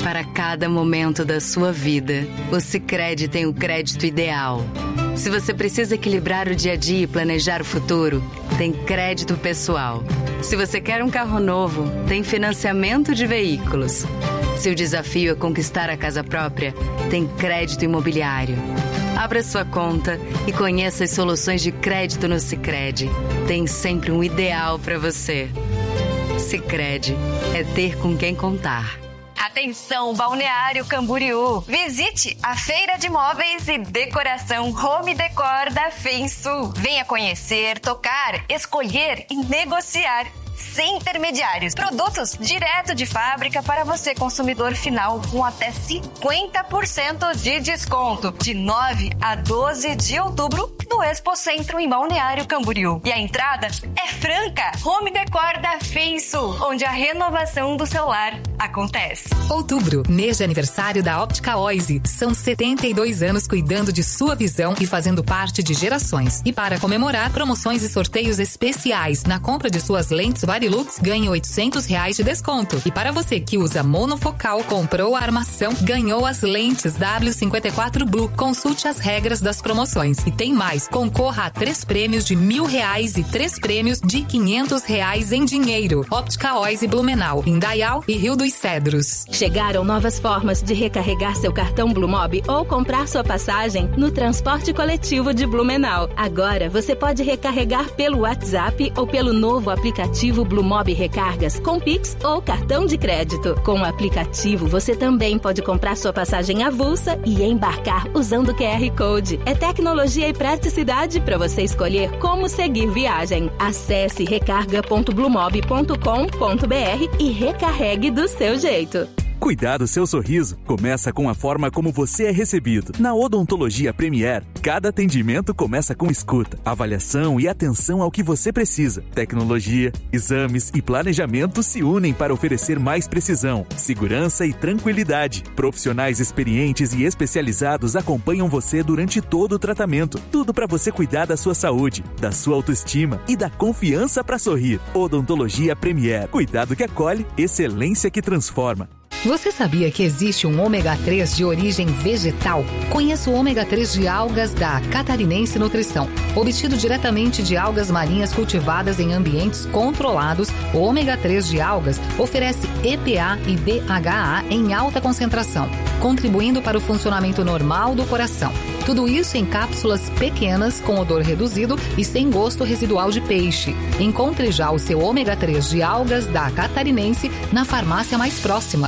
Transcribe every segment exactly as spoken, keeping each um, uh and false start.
Para cada momento da sua vida, o Sicredi tem o crédito ideal. Se você precisa equilibrar o dia a dia e planejar o futuro, tem crédito pessoal. Se você quer um carro novo, tem financiamento de veículos. Se o desafio é conquistar a casa própria, tem crédito imobiliário. Abra sua conta e conheça as soluções de crédito no Sicredi. Tem sempre um ideal para você. Sicredi é ter com quem contar. Atenção, Balneário Camboriú. Visite a Feira de Móveis e Decoração Home Decor da FEMSU. Venha conhecer, tocar, escolher e negociar sem intermediários. Produtos direto de fábrica para você, consumidor final, com até cinquenta por cento de desconto. De nove a doze de outubro, no Expo Centro, em Balneário Camboriú. E a entrada é franca. Home Decor da FEMSU, onde a renovação do seu lar acontece. Outubro, mês de aniversário da Óptica Oise. São setenta e dois anos cuidando de sua visão e fazendo parte de gerações. E para comemorar, promoções e sorteios especiais. Na compra de suas lentes Varilux, ganhe oitocentos reais de desconto. E para você que usa monofocal, comprou a armação, ganhou as lentes W cinquenta e quatro Blue. Consulte as regras das promoções. E tem mais, concorra a três prêmios de mil reais e três prêmios de quinhentos reais em dinheiro. Óptica Oise Blumenau, Indaial e Rio dos Cedros. Chegaram novas formas de recarregar seu cartão Blumob ou comprar sua passagem no transporte coletivo de Blumenau. Agora você pode recarregar pelo WhatsApp ou pelo novo aplicativo Blumob Recargas com Pix ou cartão de crédito. Com o aplicativo, você também pode comprar sua passagem avulsa e embarcar usando o Q R Code. É tecnologia e praticidade para você escolher como seguir viagem. Acesse recarga ponto blumob ponto com ponto b r e recarregue do seu jeito. Cuidar do seu sorriso começa com a forma como você é recebido. Na Odontologia Premier, cada atendimento começa com escuta, avaliação e atenção ao que você precisa. Tecnologia, exames e planejamento se unem para oferecer mais precisão, segurança e tranquilidade. Profissionais experientes e especializados acompanham você durante todo o tratamento. Tudo para você cuidar da sua saúde, da sua autoestima e da confiança para sorrir. Odontologia Premier. Cuidado que acolhe, excelência que transforma. Você sabia que existe um ômega três de origem vegetal? Conheça o ômega três de algas da Catarinense Nutrição. Obtido diretamente de algas marinhas cultivadas em ambientes controlados, o ômega três de algas oferece E P A e D H A em alta concentração, contribuindo para o funcionamento normal do coração. Tudo isso em cápsulas pequenas, com odor reduzido e sem gosto residual de peixe. Encontre já o seu ômega três de algas da Catarinense na farmácia mais próxima.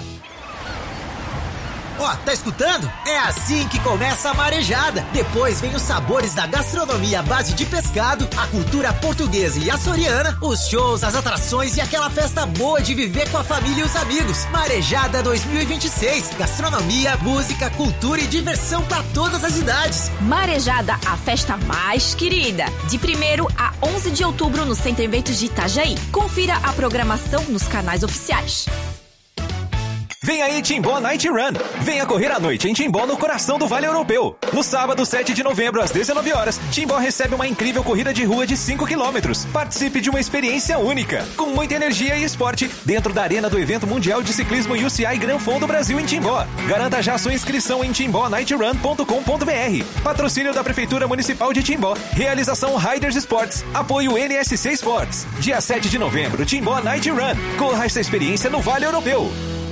Ó, oh, tá escutando? É assim que começa a marejada. Depois vem os sabores da gastronomia à base de pescado, a cultura portuguesa e açoriana, os shows, as atrações e aquela festa boa de viver com a família e os amigos. Marejada dois mil e vinte e seis. Gastronomia, música, cultura e diversão para todas as idades. Marejada, a festa mais querida. De primeiro a onze de outubro no Centro Eventos de Itajaí. Confira a programação nos canais oficiais. Vem aí Timbó Night Run. Venha correr à noite em Timbó, no coração do Vale Europeu. No sábado, sete de novembro, às dezenove horas, Timbó recebe uma incrível corrida de rua de cinco quilômetros. Participe de uma experiência única, com muita energia e esporte, dentro da arena do evento mundial de ciclismo U C I Gran Fondo Brasil em Timbó. Garanta já sua inscrição em timbó night run ponto com ponto b r. Patrocínio da Prefeitura Municipal de Timbó. Realização Riders Sports. Apoio N S C Sports. Dia sete de novembro, Timbó Night Run. Corra essa experiência no Vale Europeu.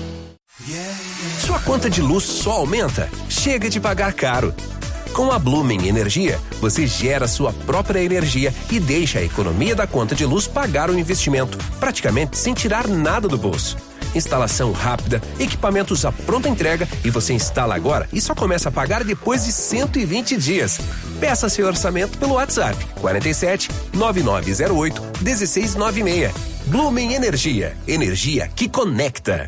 Sua conta de luz só aumenta? Chega de pagar caro. Com a Blumen Energia, você gera sua própria energia e deixa a economia da conta de luz pagar o investimento, praticamente sem tirar nada do bolso. Instalação rápida, equipamentos à pronta entrega e você instala agora e só começa a pagar depois de cento e vinte dias. Peça seu orçamento pelo WhatsApp quarenta e sete, nove nove zero oito, um seis nove seis. Blumen Energia, energia que conecta.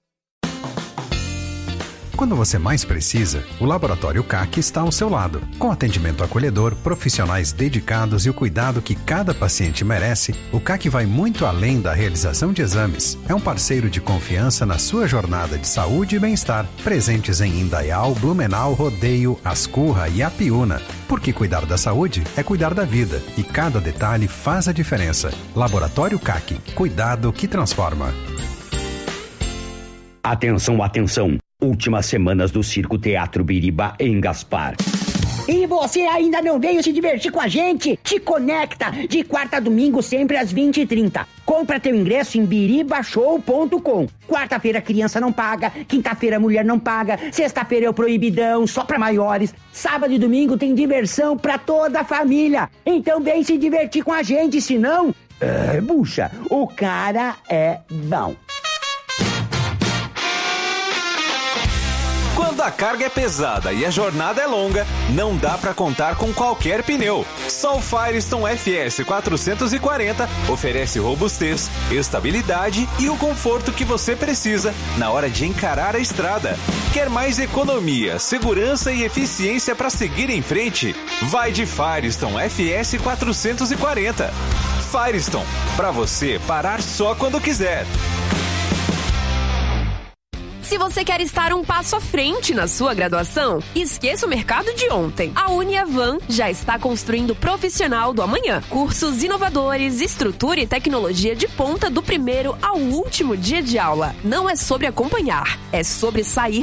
Quando você mais precisa, o Laboratório C A C está ao seu lado. Com atendimento acolhedor, profissionais dedicados e o cuidado que cada paciente merece, o C A C vai muito além da realização de exames. É um parceiro de confiança na sua jornada de saúde e bem-estar. Presentes em Indaial, Blumenau, Rodeio, Ascurra e Apiúna. Porque cuidar da saúde é cuidar da vida. E cada detalhe faz a diferença. Laboratório C A C. Cuidado que transforma. Atenção, atenção. Últimas semanas do Circo Teatro Biriba em Gaspar. E você ainda não veio se divertir com a gente? Te conecta de quarta a domingo, sempre às vinte e trinta. Compra teu ingresso em biriba show ponto com. Quarta-feira criança não paga, quinta-feira mulher não paga, sexta-feira é o proibidão, só pra maiores. Sábado e domingo tem diversão pra toda a família. Então vem se divertir com a gente, senão... É, bucha, o cara é bom. Quando a carga é pesada e a jornada é longa, não dá para contar com qualquer pneu. Só o Firestone F S quatrocentos e quarenta oferece robustez, estabilidade e o conforto que você precisa na hora de encarar a estrada. Quer mais economia, segurança e eficiência para seguir em frente? Vai de Firestone F S quatrocentos e quarenta. Firestone, para você parar só quando quiser. Se você quer estar um passo à frente na sua graduação, esqueça o mercado de ontem. A Uniavan já está construindo o profissional do amanhã. Cursos inovadores, estrutura e tecnologia de ponta do primeiro ao último dia de aula. Não é sobre acompanhar, é sobre sair